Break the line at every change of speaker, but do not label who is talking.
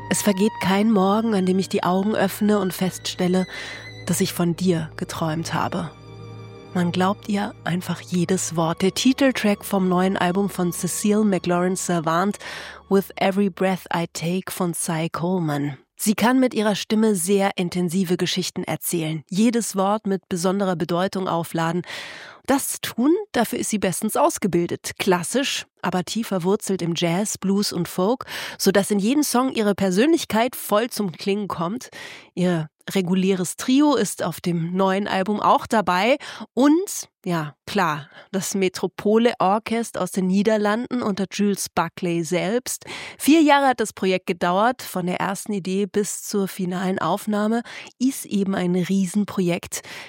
Es vergeht kein Morgen, an dem ich die Augen öffne und feststelle, dass ich von dir geträumt habe. Man glaubt ihr einfach jedes Wort. Der Titeltrack vom neuen Album von Cecile McLaurin-Salvant, With Every Breath I Take von Cy Coleman. Sie kann mit ihrer Stimme sehr intensive Geschichten erzählen, jedes Wort mit besonderer Bedeutung aufladen. Das zu tun, dafür ist sie bestens ausgebildet. Klassisch, aber tief verwurzelt im Jazz, Blues und Folk, sodass in jedem Song ihre Persönlichkeit voll zum Klingen kommt. Ihr reguläres Trio ist auf dem neuen Album auch dabei und, ja, klar, das Metropole Orchest aus den Niederlanden unter Jules Buckley selbst. 4 Jahre hat das Projekt gedauert, von der ersten Idee bis zur finalen Aufnahme, ist eben ein Riesenprojekt.